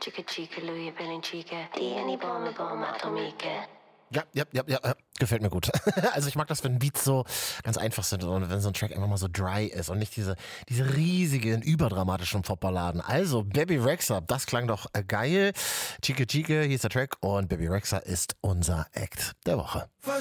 Chica chica, Louis Chica, die Bombe, Bombe, Atomike. Ja, gefällt mir gut. Also ich mag das, wenn Beats so ganz einfach sind und wenn so ein Track einfach mal so dry ist und nicht diese riesigen, überdramatischen Popballaden. Also Bebe Rexha, das klang doch geil. Chica Chica hieß der Track und Bebe Rexha ist unser Act der Woche.